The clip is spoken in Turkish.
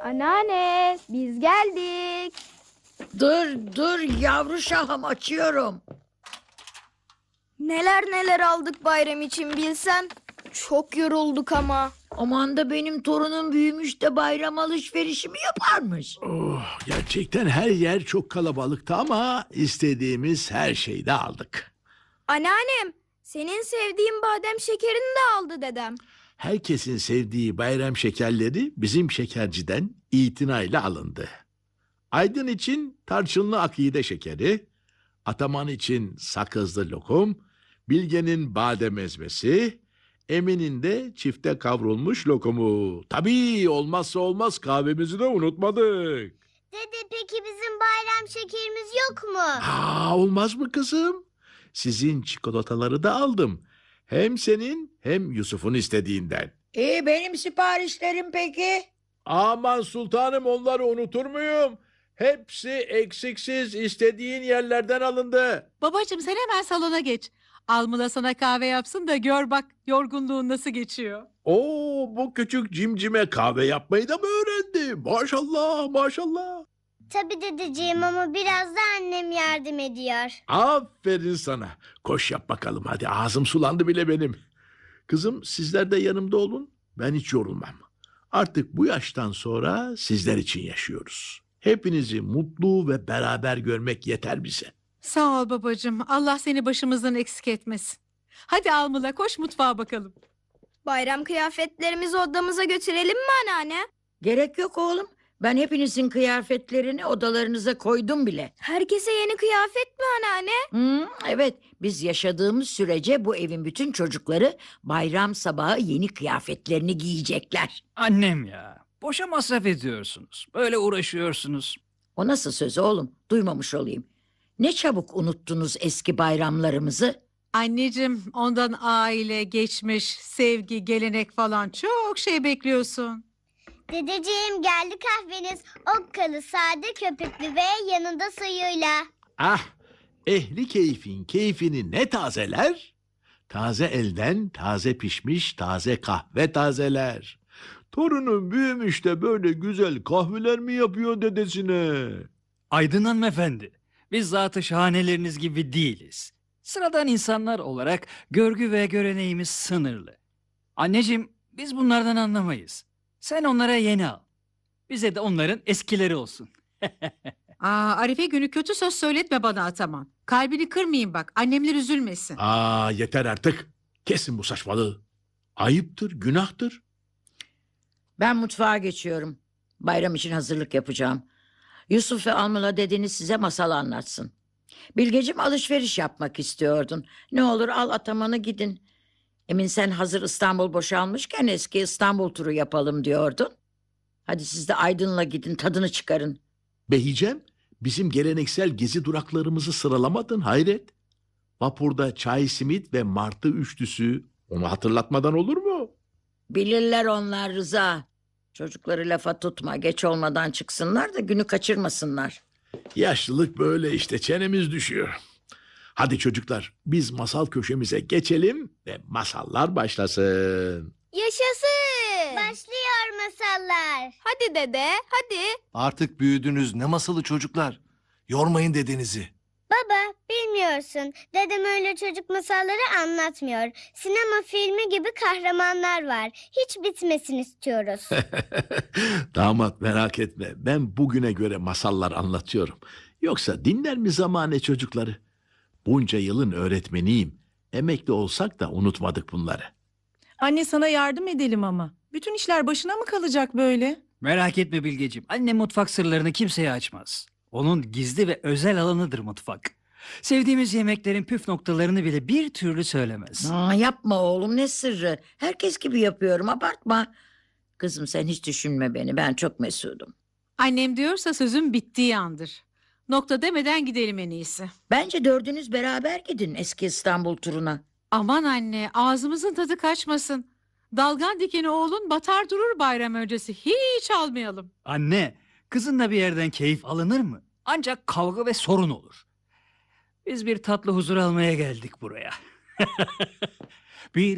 Anneanne, biz geldik. Dur yavru şahım, açıyorum. Neler neler aldık bayram için bilsen. Çok yorulduk ama. Aman da benim torunum büyümüş de bayram alışverişi mi yaparmış? Oh, gerçekten her yer çok kalabalıktı ama istediğimiz her şeyi de aldık. Anneannem, senin sevdiğin badem şekerini de aldı dedem. Herkesin sevdiği bayram şekerleri bizim şekerciden itinayla alındı. Aydın için tarçınlı akide şekeri, Ataman için sakızlı lokum, Bilge'nin badem ezmesi, Emin'in de çifte kavrulmuş lokumu. Tabii olmazsa olmaz kahvemizi de unutmadık. Dede peki bizim bayram şekerimiz yok mu? Olmaz mı kızım? Sizin çikolataları da aldım. Hem senin hem Yusuf'un istediğinden. Benim siparişlerim peki? Aman sultanım, onları unutur muyum? Hepsi eksiksiz istediğin yerlerden alındı. Babacığım sen hemen salona geç. Almila sana kahve yapsın da gör bak yorgunluğun nasıl geçiyor. Bu küçük cimcime kahve yapmayı da mı öğrendi? Maşallah maşallah. Tabii dedeciğim ama biraz da annem yardım ediyor. Aferin sana. Koş yap bakalım hadi, ağzım sulandı bile benim. Kızım, sizler de yanımda olun. Ben hiç yorulmam. Artık bu yaştan sonra sizler için yaşıyoruz. Hepinizi mutlu ve beraber görmek yeter bize. Sağ ol babacığım. Allah seni başımızdan eksik etmesin. Hadi Almila koş mutfağa bakalım. Bayram kıyafetlerimizi odamıza götürelim mi anneanne? Gerek yok oğlum. Ben hepinizin kıyafetlerini odalarınıza koydum bile. Herkese yeni kıyafet mi anneanne? Evet, biz yaşadığımız sürece bu evin bütün çocukları bayram sabahı yeni kıyafetlerini giyecekler. Annem ya, boşa masraf ediyorsunuz. Böyle uğraşıyorsunuz. O nasıl söz oğlum? Duymamış olayım. Ne çabuk unuttunuz eski bayramlarımızı. Anneciğim ondan aile, geçmiş, sevgi, gelenek falan çok şey bekliyorsun. Dedeciğim geldi kahveniz. Okkalı, sade, köpüklü ve yanında suyuyla. Ehli keyfin keyfini ne tazeler? Taze elden taze pişmiş taze kahve tazeler. Torunum büyümüş de böyle güzel kahveler mi yapıyor dedesine? Aydın hanımefendi, biz zatı şahaneleriniz gibi değiliz. Sıradan insanlar olarak görgü ve göreneğimiz sınırlı. Anneciğim, biz bunlardan anlamayız. Sen onlara yeni al. Bize de onların eskileri olsun. Arife günü kötü söz söyletme bana Ataman. Kalbini kırmayayım bak annemler üzülmesin. Yeter artık. Kesin bu saçmalığı. Ayıptır, günahtır. Ben mutfağa geçiyorum. Bayram için hazırlık yapacağım. Yusuf ve Almila dedeniz size masal anlatsın. Bilgeciğim, alışveriş yapmak istiyordun. Ne olur al Ataman'ı gidin. Emin, sen hazır İstanbul boşalmışken eski İstanbul turu yapalım diyordun. Hadi siz de Aydın'la gidin, tadını çıkarın. Behicem, bizim geleneksel gezi duraklarımızı sıralamadın hayret. Vapurda çay, simit ve martı üçlüsü, onu hatırlatmadan olur mu? Bilirler onlar Rıza. Çocukları lafa tutma, geç olmadan çıksınlar da günü kaçırmasınlar. Yaşlılık böyle işte, çenemiz düşüyor. Hadi çocuklar, biz masal köşemize geçelim ve masallar başlasın. Yaşasın. Başlıyor masallar. Hadi dede, hadi. Artık büyüdünüz, ne masalı çocuklar. Yormayın dedenizi. Baba, bilmiyorsun. Dedem öyle çocuk masalları anlatmıyor. Sinema filmi gibi kahramanlar var. Hiç bitmesin istiyoruz. Damat, merak etme, ben bugüne göre masallar anlatıyorum. Yoksa dinler mi zamane çocukları? Bunca yılın öğretmeniyim. Emekli olsak da unutmadık bunları. Anne sana yardım edelim ama. Bütün işler başına mı kalacak böyle? Merak etme Bilgeciğim, annem mutfak sırlarını kimseye açmaz. Onun gizli ve özel alanıdır mutfak. Sevdiğimiz yemeklerin püf noktalarını bile bir türlü söylemez. Yapma oğlum, ne sırrı. Herkes gibi yapıyorum, abartma. Kızım, sen hiç düşünme beni, ben çok mesudum. Annem diyorsa sözün bittiği andır. Nokta demeden gidelim en iyisi. Bence dördünüz beraber gidin eski İstanbul turuna. Aman anne ağzımızın tadı kaçmasın. Dalgan dikeni oğlun batar durur bayram öncesi. Hiç almayalım. Anne, kızınla bir yerden keyif alınır mı? Ancak kavga ve sorun olur. Biz bir tatlı huzur almaya geldik buraya. Bir